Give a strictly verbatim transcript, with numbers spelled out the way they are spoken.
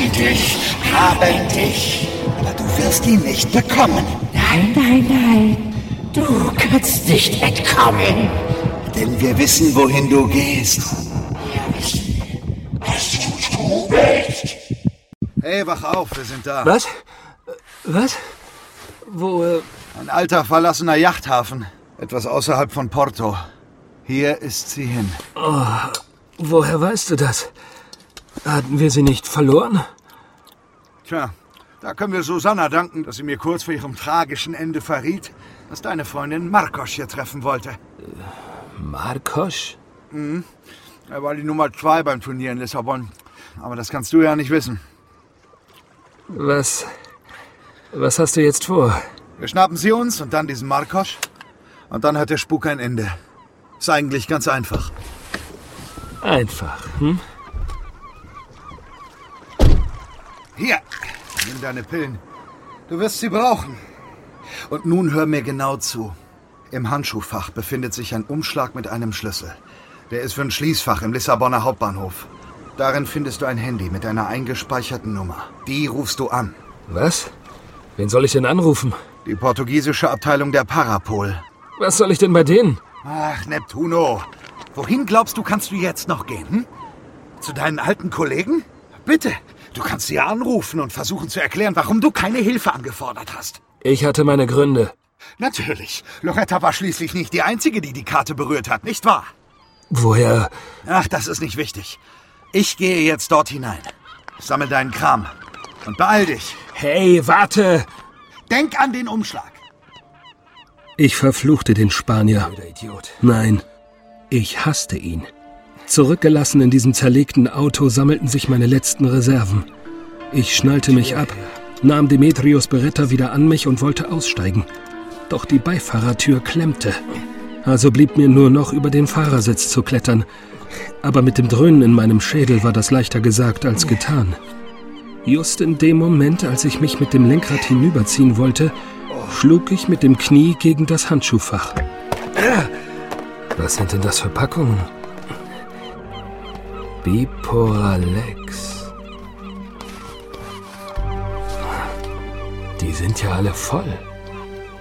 dich, haben dich, aber du wirst ihn nicht bekommen. Nein, nein, nein, du kannst nicht entkommen. Denn wir wissen, wohin du gehst. Wir wissen, was du willst. Hey, wach auf, wir sind da. Was? Was? Wo, äh... Ein alter, verlassener Yachthafen. Etwas außerhalb von Porto. Hier ist sie hin. Oh, woher weißt du das? Hatten wir sie nicht verloren? Tja, da können wir Susanna danken, dass sie mir kurz vor ihrem tragischen Ende verriet, dass deine Freundin Marcos hier treffen wollte. Marcos? Mhm. Er war die Nummer zwei beim Turnier in Lissabon. Aber das kannst du ja nicht wissen. Was... Was hast du jetzt vor? Wir schnappen sie uns und dann diesen Marcos. Und dann hat der Spuk ein Ende. Ist eigentlich ganz einfach. Einfach, hm? Hier, nimm deine Pillen. Du wirst sie brauchen. Und nun hör mir genau zu. Im Handschuhfach befindet sich ein Umschlag mit einem Schlüssel. Der ist für ein Schließfach im Lissabonner Hauptbahnhof. Darin findest du ein Handy mit einer eingespeicherten Nummer. Die rufst du an. Was? Wen soll ich denn anrufen? Die portugiesische Abteilung der Parapol. Was soll ich denn bei denen? Ach, Neptuno. Wohin glaubst du, kannst du jetzt noch gehen? Hm? Zu deinen alten Kollegen? Bitte. Du kannst sie anrufen und versuchen zu erklären, warum du keine Hilfe angefordert hast. Ich hatte meine Gründe. Natürlich. Loretta war schließlich nicht die Einzige, die die Karte berührt hat, nicht wahr? Woher? Ach, das ist nicht wichtig. Ich gehe jetzt dort hinein. Sammel deinen Kram. Und beeil dich. Hey, warte! Denk an den Umschlag. Ich verfluchte den Spanier. Nein, ich hasste ihn. Zurückgelassen in diesem zerlegten Auto sammelten sich meine letzten Reserven. Ich schnallte mich ab, nahm Demetrios Beretta wieder an mich und wollte aussteigen. Doch die Beifahrertür klemmte. Also blieb mir nur noch über den Fahrersitz zu klettern. Aber mit dem Dröhnen in meinem Schädel war das leichter gesagt als getan. Just in dem Moment, als ich mich mit dem Lenkrad hinüberziehen wollte, schlug ich mit dem Knie gegen das Handschuhfach. Was sind denn das für Packungen? Biporalex. Die sind ja alle voll.